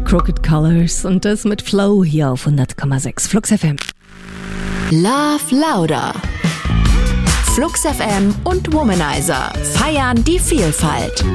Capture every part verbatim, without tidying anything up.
Crooked Colors und das mit Flow hier auf hundert Komma sechs Flux F M. Love Louder. Flux F M und Womanizer feiern die Vielfalt.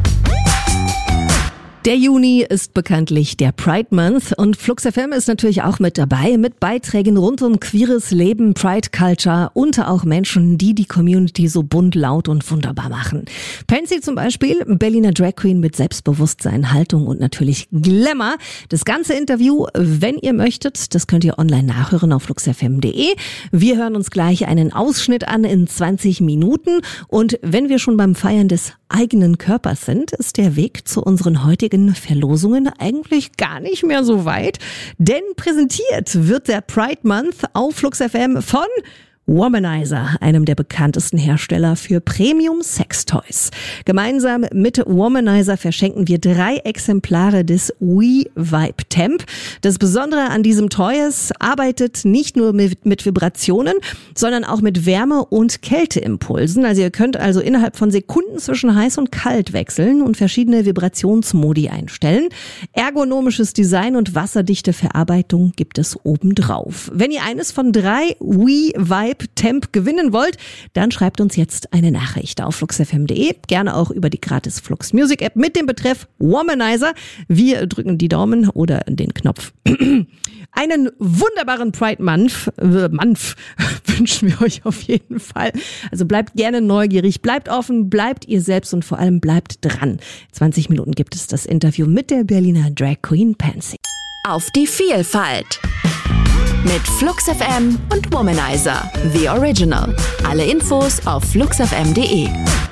Der Juni ist bekanntlich der Pride Month und Flux F M ist natürlich auch mit dabei mit Beiträgen rund um queeres Leben, Pride Culture und auch Menschen, die die Community so bunt, laut und wunderbar machen. Pansy zum Beispiel, Berliner Drag Queen mit Selbstbewusstsein, Haltung und natürlich Glamour. Das ganze Interview, wenn ihr möchtet, das könnt ihr online nachhören auf flux f m punkt d e. Wir hören uns gleich einen Ausschnitt an in zwanzig Minuten und wenn wir schon beim Feiern des eigenen Körpers sind, ist der Weg zu unseren heutigen Verlosungen eigentlich gar nicht mehr so weit, denn präsentiert wird der Pride Month auf Flux F M von Womanizer, einem der bekanntesten Hersteller für Premium-Sex-Toys. Gemeinsam mit Womanizer verschenken wir drei Exemplare des We Vibe Temp. Das Besondere an diesem Toy ist, arbeitet nicht nur mit, mit Vibrationen, sondern auch mit Wärme- und Kälteimpulsen. Also ihr könnt also innerhalb von Sekunden zwischen heiß und kalt wechseln und verschiedene Vibrationsmodi einstellen. Ergonomisches Design und wasserdichte Verarbeitung gibt es obendrauf. Wenn ihr eines von drei We Vibe Temp gewinnen wollt, dann schreibt uns jetzt eine Nachricht auf flux f m punkt d e, gerne auch über die gratis Flux Music App mit dem Betreff Womanizer. Wir drücken die Daumen oder den Knopf. Einen wunderbaren Pride Month, äh, Month wünschen wir euch auf jeden Fall. Also bleibt gerne neugierig, bleibt offen, bleibt ihr selbst und vor allem bleibt dran. zwanzig Minuten gibt es das Interview mit der Berliner Drag Queen Pansy. Auf die Vielfalt. Mit Flux F M und Womanizer, The Original. Alle Infos auf flux f m punkt d e.